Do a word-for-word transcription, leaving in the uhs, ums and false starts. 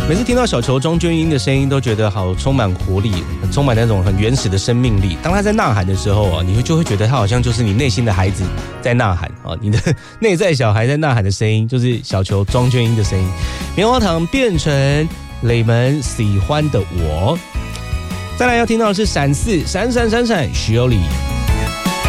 每次听到小球庄娟英的声音，都觉得好充满活力，很充满那种很原始的生命力。当他在呐喊的时候啊，你会就会觉得他好像就是你内心的孩子在呐喊啊，你的内在小孩在呐喊的声音，就是小球庄娟英的声音。棉花糖变成你们喜欢的我。再来要听到的是闪四闪闪闪闪徐有理。